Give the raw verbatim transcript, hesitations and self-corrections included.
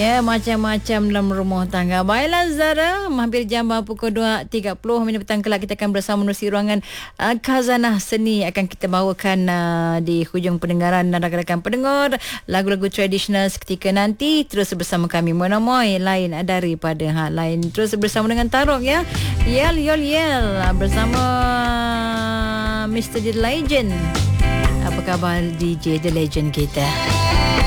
Ya, macam-macam dalam rumah tangga. Baiklah Zara, hampir jam pukul dua tiga puluh minit petang kelak kita akan bersama menerusi ruangan uh, Khazanah Seni. Akan kita bawakan uh, di hujung pendengaran dan rakan-rakan pendengar lagu-lagu tradisional seketika nanti. Terus bersama kami Monomoy lain daripada ha, lain. Terus bersama dengan Tarok ya. Yel yel yel bersama mister The Legend. Apa khabar D J The Legend kita?